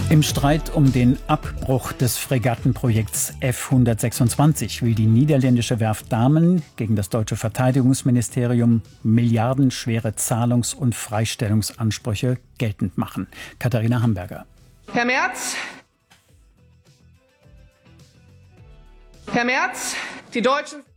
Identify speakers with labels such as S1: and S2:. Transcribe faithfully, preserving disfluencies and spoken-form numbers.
S1: Im Streit um den Abbruch des Fregattenprojekts F hundertsechsundzwanzig will die niederländische Werft Damen gegen das deutsche Verteidigungsministerium milliardenschwere Zahlungs- und Freistellungsansprüche geltend machen. Katharina Hamburger.
S2: Herr Merz, Herr Merz, die Deutschen